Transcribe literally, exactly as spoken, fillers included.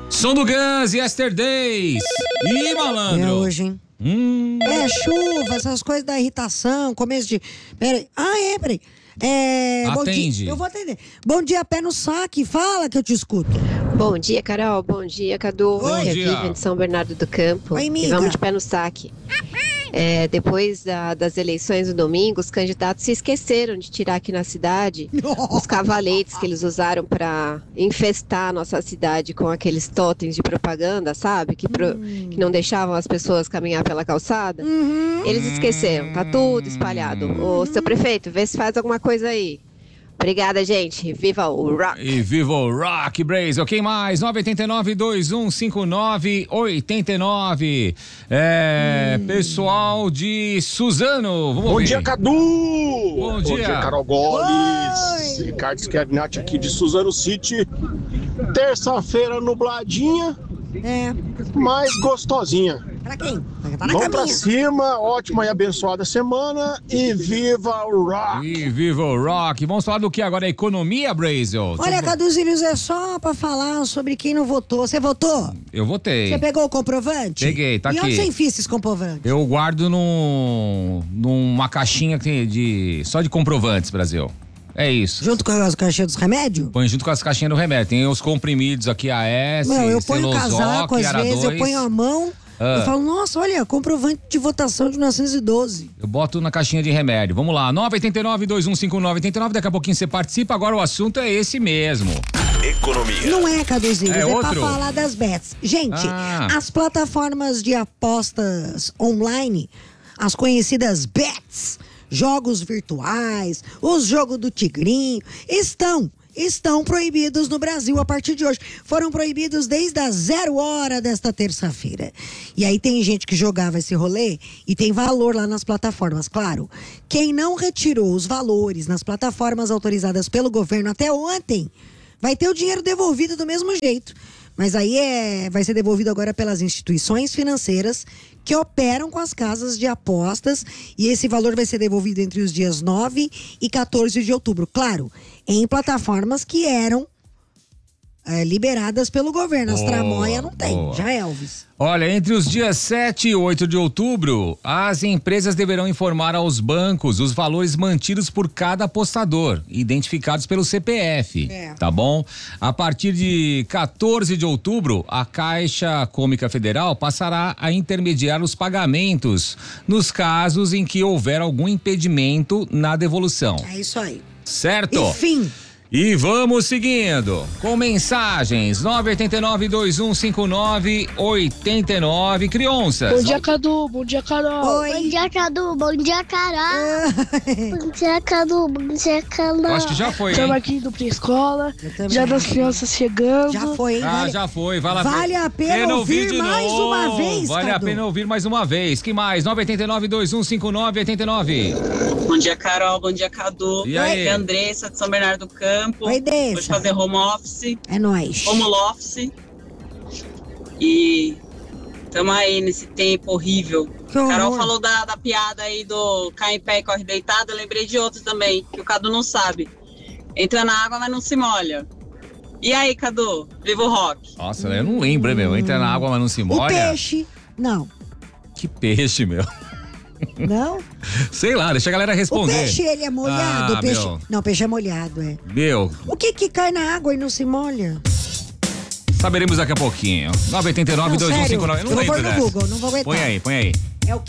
Som do Guns, Yesterdays. Ih, malandro. É hoje, hein? Hum. É chuva, essas coisas da irritação, começo de... Peraí. Ah, é, peraí. É... Bom Atende. dia. Eu vou atender. Bom dia, pé no saque. Fala que eu te escuto. Bom dia, Carol. Bom dia, Cadu. Bom Aqui é dia. Vivian de São Bernardo do Campo. Oi, amiga. E vamos de pé no saque. É, depois da- das eleições do domingo, os candidatos se esqueceram de tirar aqui na cidade os cavaletes que eles usaram para infestar a nossa cidade com aqueles totens de propaganda, sabe? Que, pro- que não deixavam as pessoas caminhar pela calçada. Eles esqueceram, tá tudo espalhado. Ô, seu prefeito, vê se faz alguma coisa aí. Obrigada, gente. Viva o rock! E viva o Rock Brasil. Quem mais? nove oito nove, dois um cinco nove, oito nove. É, Hum. pessoal de Suzano. Vamos Bom ouvir. dia, Cadu! Bom dia. Carol Gomes. Ricardo Schiavinatti aqui de Suzano City. Terça-feira nubladinha, É. mas gostosinha. Pra quem? Tá na Vamos pra caminha. cima, ótima e abençoada semana e viva o rock! E viva o Rock. Vamos falar do que agora? Economia, Brasil? Olha, Caduzinhos, é só pra falar sobre quem não votou. Você votou? Eu votei. Você pegou o comprovante? Peguei, tá e aqui. onde você enfia esses comprovantes? Eu guardo num, numa caixinha que tem de, só de comprovantes, Brasil. É isso. Junto com as caixinhas dos remédios? Põe junto com as caixinhas do remédio. Tem os comprimidos aqui, A S, Não, eu ponho o Celozoc, casaco, às Ara vezes, eu dois. ponho a mão, Ah. eu falo, nossa, olha, comprovante de votação de mil novecentos e doze. Eu boto na caixinha de remédio. Vamos lá, nove oito nove, dois um cinco nove, oito nove. Daqui a pouquinho você participa. Agora o assunto é esse mesmo. Economia. Não é, Caduzinhos, É é, outro? pra falar das bets. Gente, Ah. as plataformas de apostas online, as conhecidas bets, jogos virtuais, os jogos do Tigrinho, estão... Estão proibidos no Brasil a partir de hoje. Foram proibidos desde as zero hora desta terça-feira. E aí tem gente que jogava esse rolê e tem valor lá nas plataformas. Claro, quem não retirou os valores nas plataformas autorizadas pelo governo até ontem, vai ter o dinheiro devolvido do mesmo jeito. Mas aí é, vai ser devolvido agora pelas instituições financeiras que operam com as casas de apostas e esse valor vai ser devolvido entre os dias nove e quatorze de outubro. Claro, em plataformas que eram é, liberadas pelo governo. As Boa, tramóia não tem, boa. já é, Elvis. Olha, entre os dias sete e oito de outubro, as empresas deverão informar aos bancos os valores mantidos por cada apostador, identificados pelo C P F, É. tá bom? A partir de quatorze de outubro, a Caixa Econômica Federal passará a intermediar os pagamentos nos casos em que houver algum impedimento na devolução, É isso aí. certo? Enfim. E vamos seguindo com mensagens nove oito nove, dois um cinco nove, oito nove. Crianças. Bom dia, Cadu. Bom dia, Carol. Oi. Bom dia, Cadu. Bom dia, Carol. Bom dia, Cadu. Bom dia, Carol. Acho que já foi, hein? Estamos aqui indo pra escola. Eu também. Já das crianças chegando. Já foi, hein? Ah, Vale- já foi. Vale, Vale a pena ouvir de mais novo. uma vez, Vale a Cadu. pena ouvir mais uma vez. Que mais? nove oito nove, dois um cinco nove, oito nove. Bom dia, Carol. Bom dia, Cadu. E aí? Aqui é a Andressa, de São Bernardo do Campo. Oi, Dessa. Hoje fazer home office, É nóis. home office. E estamos aí nesse tempo horrível. Que horror. Carol falou da, da piada aí do cai em pé e corre deitado. Eu lembrei de outro também, que o Cadu não sabe. Entra na água, mas não se molha. E aí, Cadu? Viva o rock. Nossa, eu não lembro, hein, meu. Entra na água, mas não se O molha. peixe, não. Que peixe, meu. Não? Sei lá, deixa a galera O responder. peixe, ele é molhado. Ah, o peixe... meu. Não, o peixe é molhado, é. Meu, O que que cai na água e não se molha? saberemos daqui a pouquinho. nove oito nove, Não, dois um cinco nove. sério, Eu não eu vou lembro pôr no dessa. Google, não vou aguentar. Põe aí, põe aí.